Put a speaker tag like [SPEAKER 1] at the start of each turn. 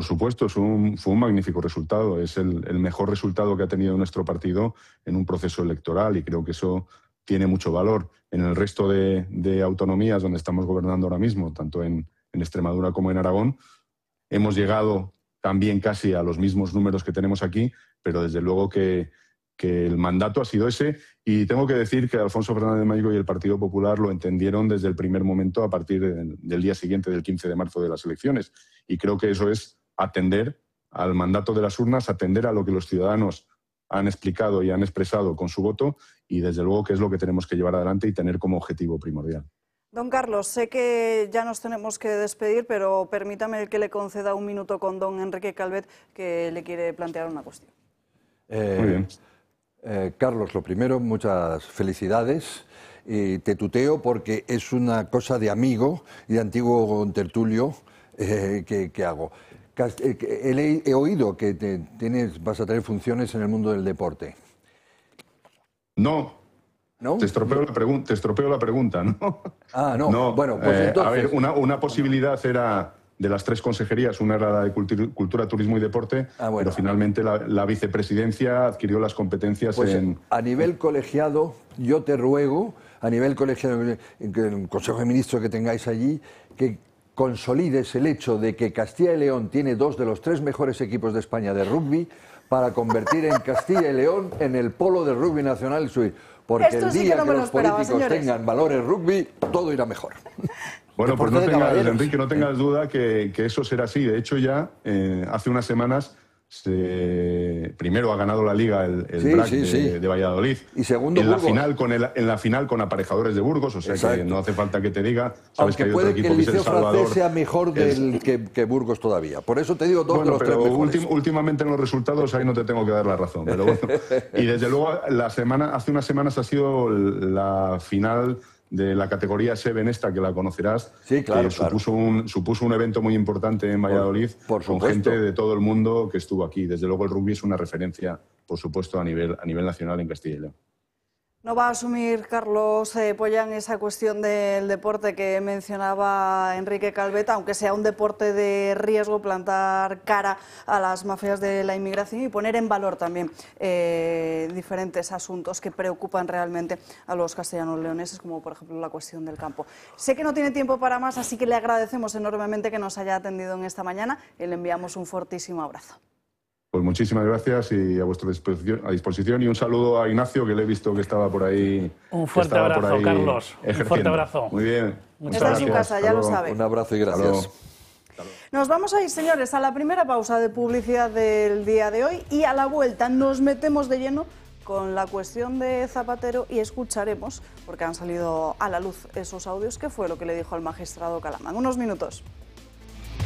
[SPEAKER 1] Por supuesto, fue un magnífico resultado. Es el mejor resultado que ha tenido nuestro partido en un proceso electoral y creo que eso tiene mucho valor. En el resto de autonomías donde estamos gobernando ahora mismo, tanto en Extremadura como en Aragón, hemos llegado también casi a los mismos números que tenemos aquí, pero desde luego que el mandato ha sido ese, y tengo que decir que Alfonso Fernández Mañigo y el Partido Popular lo entendieron desde el primer momento a partir del día siguiente, del 15 de marzo de las elecciones, y creo que eso es atender al mandato de las urnas, atender a lo que los ciudadanos han explicado y han expresado con su voto, y desde luego que es lo que tenemos que llevar adelante y tener como objetivo primordial.
[SPEAKER 2] Don Carlos, sé que ya nos tenemos que despedir, pero permítame que le conceda un minuto con don Enrique Calvet, que le quiere plantear una cuestión.
[SPEAKER 1] Muy bien.
[SPEAKER 3] Carlos, lo primero, muchas felicidades. Te tuteo porque es una cosa de amigo y de antiguo tertulio que hago. He oído que vas a tener funciones en el mundo del deporte.
[SPEAKER 1] No.
[SPEAKER 3] ¿No?
[SPEAKER 1] Te estropeo la pregunta, ¿no?
[SPEAKER 3] Ah, no.
[SPEAKER 1] No.
[SPEAKER 3] Bueno, pues entonces...
[SPEAKER 1] A ver, una posibilidad era de las tres consejerías, una era la de Cultura, Turismo y Deporte,
[SPEAKER 3] bueno.
[SPEAKER 1] Pero finalmente la vicepresidencia adquirió las competencias
[SPEAKER 3] pues
[SPEAKER 1] en...
[SPEAKER 3] A nivel colegiado, yo te ruego, a nivel colegiado, en el Consejo de Ministros que tengáis allí, que consolides el hecho de que Castilla y León tiene 2 de los 3 mejores equipos de España de rugby para convertir en Castilla y León en el polo del rugby nacional suyo. Porque
[SPEAKER 2] Esto
[SPEAKER 3] el
[SPEAKER 2] sí
[SPEAKER 3] día
[SPEAKER 2] que no
[SPEAKER 3] que
[SPEAKER 2] me lo
[SPEAKER 3] los
[SPEAKER 2] esperaba,
[SPEAKER 3] políticos
[SPEAKER 2] señores.
[SPEAKER 3] tengan valores rugby, todo irá mejor.
[SPEAKER 1] Bueno, pues
[SPEAKER 3] Deporte de caballeros.
[SPEAKER 1] Enrique, no tengas duda que eso será así. De hecho, ya hace unas semanas primero ha ganado la Liga el BRAC de Valladolid.
[SPEAKER 3] Y segundo,
[SPEAKER 1] en la
[SPEAKER 3] Burgos.
[SPEAKER 1] final con Aparejadores de Burgos, o sea
[SPEAKER 3] Exacto.
[SPEAKER 1] que no hace falta que te diga. Sabes
[SPEAKER 3] Aunque
[SPEAKER 1] que hay
[SPEAKER 3] puede
[SPEAKER 1] otro
[SPEAKER 3] que
[SPEAKER 1] equipo
[SPEAKER 3] el
[SPEAKER 1] que es el
[SPEAKER 3] Liceo
[SPEAKER 1] Salvador.
[SPEAKER 3] francés sea mejor que Burgos todavía. Por eso te digo 2
[SPEAKER 1] Bueno,
[SPEAKER 3] de los 3
[SPEAKER 1] pero
[SPEAKER 3] mejores.
[SPEAKER 1] últimamente en los resultados ahí no te tengo que dar la razón. Pero bueno. Y desde luego hace unas semanas ha sido la final de la categoría Seven, esta que la conocerás,
[SPEAKER 3] sí, claro,
[SPEAKER 1] que supuso un evento muy importante en Valladolid,
[SPEAKER 3] por
[SPEAKER 1] con gente de todo el mundo que estuvo aquí. Desde luego el rugby es una referencia, por supuesto, a nivel nacional en Castilla y León.
[SPEAKER 2] ¿No va a asumir, Carlos Pollán, esa cuestión del deporte que mencionaba Enrique Calvet, aunque sea un deporte de riesgo, plantar cara a las mafias de la inmigración y poner en valor también diferentes asuntos que preocupan realmente a los castellanos leoneses, como por ejemplo la cuestión del campo? Sé que no tiene tiempo para más, así que le agradecemos enormemente que nos haya atendido en esta mañana y le enviamos un fortísimo abrazo.
[SPEAKER 1] Pues muchísimas gracias y a vuestra disposición, y un saludo a Ignacio, que le he visto que estaba por ahí.
[SPEAKER 4] Un fuerte abrazo, Carlos. Un fuerte abrazo.
[SPEAKER 1] Muy bien.
[SPEAKER 2] Está en su casa, ya lo sabe.
[SPEAKER 3] Un abrazo y gracias.
[SPEAKER 2] Nos vamos a ir, señores, a la primera pausa de publicidad del día de hoy y a la vuelta nos metemos de lleno con la cuestión de Zapatero y escucharemos, porque han salido a la luz esos audios, qué fue lo que le dijo al magistrado Calamán. Unos minutos.